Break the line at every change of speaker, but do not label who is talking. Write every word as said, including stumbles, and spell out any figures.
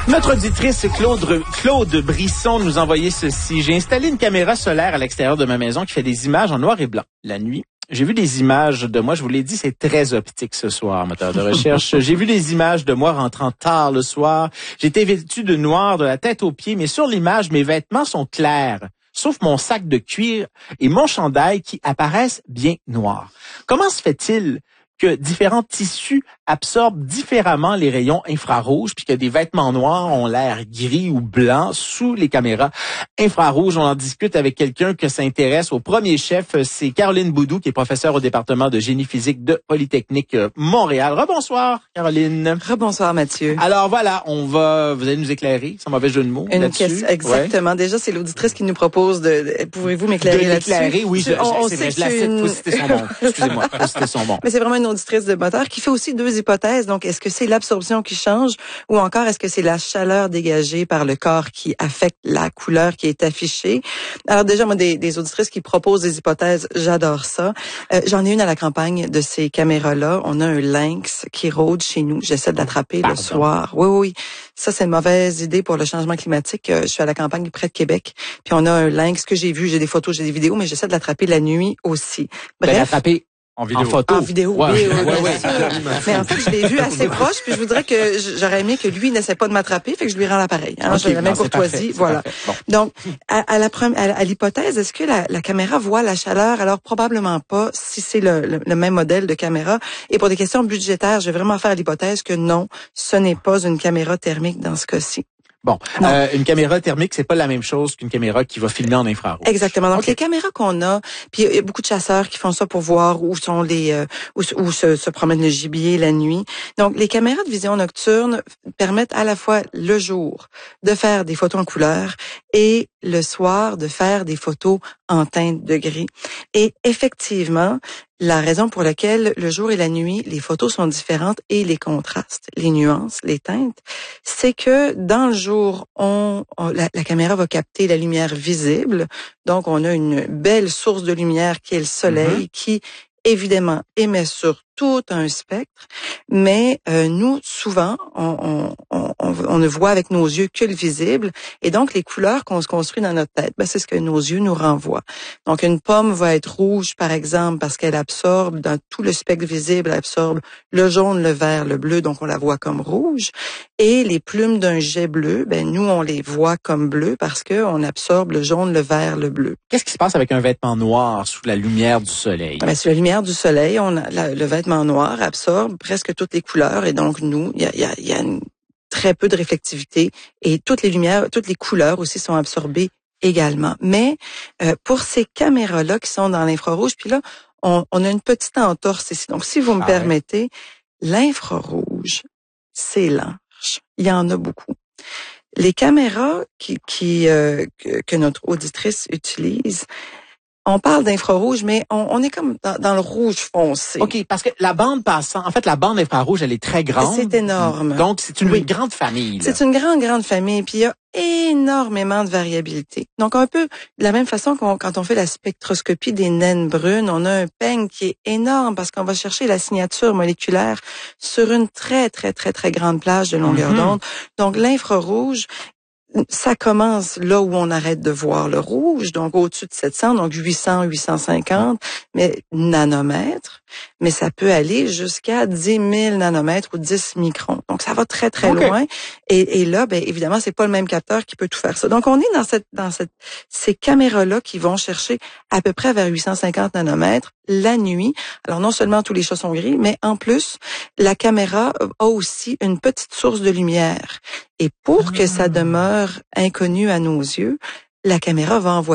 Notre auditrice Claude, Claude Brisson nous a envoyé ceci. J'ai installé une caméra solaire à l'extérieur de ma maison qui fait des images en noir et blanc. La nuit, j'ai vu des images de moi. Je vous l'ai dit, c'est très optique ce soir, moteur de recherche. J'ai vu des images de moi rentrant tard le soir. J'étais vêtu de noir de la tête aux pieds, mais sur l'image, mes vêtements sont clairs, sauf mon sac de cuir et mon chandail qui apparaissent bien noirs. Comment se fait-il que différents tissus absorbent différemment les rayons infrarouges, puis que des vêtements noirs ont l'air gris ou blancs sous les caméras infrarouges? On en discute avec quelqu'un que ça intéresse au premier chef. C'est Caroline Boudou, qui est professeure au département de génie physique de Polytechnique Montréal. Rebonsoir, Caroline.
Rebonsoir, Mathieu.
Alors voilà, on va, vous allez nous éclairer, sans mauvais jeu de mots.
Une question, exactement. Ouais. Déjà, c'est l'auditrice qui nous propose de, pouvez-vous m'éclairer là-dessus?
M'éclairer, oui, je,
on, on
c'est
sait
vrai, je la cite, une... faut citer son nom. Excusez-moi, faut citer son nom.
Mais c'est vraiment une auditrice de moteur qui fait aussi deux hypothèses. Donc, est-ce que c'est l'absorption qui change ou encore est-ce que c'est la chaleur dégagée par le corps qui affecte la couleur qui est affichée? Alors déjà, moi, des, des auditrices qui proposent des hypothèses, j'adore ça. Euh, j'en ai une à la campagne de ces caméras-là. On a un lynx qui rôde chez nous. J'essaie de l'attraper le soir. Oui, oui, oui. Ça, c'est une mauvaise idée pour le changement climatique. Je suis à la campagne près de Québec. Puis on a un lynx que j'ai vu. J'ai des photos, j'ai des vidéos, mais j'essaie de l'attraper la nuit aussi.
Bref. En vidéo. En photo.
En vidéo,
ouais.
oui, oui,
ouais,
oui.
ouais.
Mais en fait, je l'ai vu assez proche, puis je voudrais que j'aurais aimé que lui n'essaie pas de m'attraper, fait que je lui rends l'appareil. Hein, okay, j'ai la même courtoisie, voilà. Bon. Donc, à, à la première, à, à l'hypothèse, est-ce que la, la caméra voit la chaleur? Alors probablement pas, si c'est le, le, le même modèle de caméra. Et pour des questions budgétaires, je vais vraiment faire l'hypothèse que non, ce n'est pas une caméra thermique dans ce cas-ci.
Bon, euh, une caméra thermique, c'est pas la même chose qu'une caméra qui va filmer en infrarouge.
Exactement. Donc
okay.
les caméras qu'on a, puis il y a beaucoup de chasseurs qui font ça pour voir où sont les euh, où, où se, se promène le gibier la nuit. Donc les caméras de vision nocturne permettent à la fois le jour de faire des photos en couleur et le soir de faire des photos en teinte de gris. Et effectivement, la raison pour laquelle le jour et la nuit, les photos sont différentes et les contrastes, les nuances, les teintes, c'est que dans le jour, on, on la, la caméra va capter la lumière visible. Donc, on a une belle source de lumière qui est le soleil, mm-hmm. qui évidemment émet sur tout un spectre, mais euh, nous, souvent, on, on, on, on ne voit avec nos yeux que le visible, et donc les couleurs qu'on se construit dans notre tête, ben, c'est ce que nos yeux nous renvoient. Donc une pomme va être rouge, par exemple, parce qu'elle absorbe dans tout le spectre visible, elle absorbe le jaune, le vert, le bleu, donc on la voit comme rouge, et les plumes d'un jet bleu, ben nous, on les voit comme bleu parce que on absorbe le jaune, le vert, le bleu.
Qu'est-ce qui se passe avec un vêtement noir sous la lumière du soleil?
Ben, sous la lumière du soleil, on a la, le vêtement noir absorbe presque toutes les couleurs et donc nous, il y a, y a, y a une, très peu de réflectivité et toutes les lumières, toutes les couleurs aussi sont absorbées également. Mais euh, pour ces caméras-là qui sont dans l'infrarouge, puis là, on, on a une petite entorse ici. Donc, si vous me ah permettez, ouais. L'infrarouge, c'est large. Il y en a beaucoup. Les caméras qui, qui euh, que, que notre auditrice utilise, on parle d'infrarouge, mais on, on est comme dans, dans le rouge foncé.
OK, parce que la bande passant, en fait, la bande infrarouge, elle est très grande.
C'est énorme.
Donc, c'est une
oui.
grande famille.
C'est une grande, grande famille. Puis, il y a énormément de variabilité. Donc, un peu de la même façon qu'on, quand on fait la spectroscopie des naines brunes, on a un peigne qui est énorme parce qu'on va chercher la signature moléculaire sur une très, très, très, très grande plage de longueur mm-hmm. d'onde. Donc, l'infrarouge, ça commence là où on arrête de voir le rouge, donc au-dessus de sept cents, donc huit cents, huit cent cinquante, mais nanomètres, mais ça peut aller jusqu'à dix mille nanomètres ou dix microns. Donc ça va très très okay. loin. Et, et là, ben évidemment, c'est pas le même capteur qui peut tout faire ça. Donc on est dans cette dans cette ces caméras-là qui vont chercher à peu près vers huit cent cinquante nanomètres la nuit. Alors non seulement tous les chats sont gris, mais en plus la caméra a aussi une petite source de lumière. Et pour que ça demeure inconnu à nos yeux, la caméra va envoyer